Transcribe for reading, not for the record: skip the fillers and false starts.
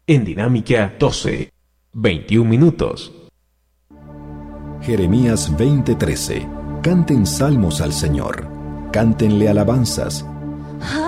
en Dinámica 12, 21 minutos. Jeremías 20:13. Canten salmos al Señor, cántenle alabanzas.